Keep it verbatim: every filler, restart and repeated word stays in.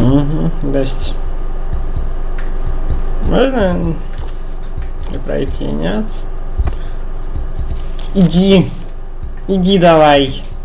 Угу, здрасте. Можно не пройти, нет? Иди. Иди давай.